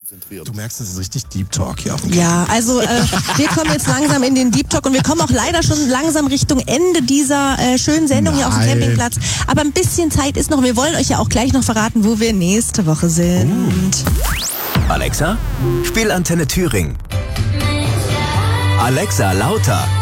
Du merkst, das ist richtig Deep Talk hier auf dem Ja, also wir kommen jetzt langsam in den Deep Talk und wir kommen auch leider schon langsam Richtung Ende dieser schönen Sendung hier auf dem Campingplatz. Aber ein bisschen Zeit ist noch und wir wollen euch ja auch gleich noch verraten, wo wir nächste Woche sind. Alexa, spiel Antenne Thüringen. Alexa, lauter.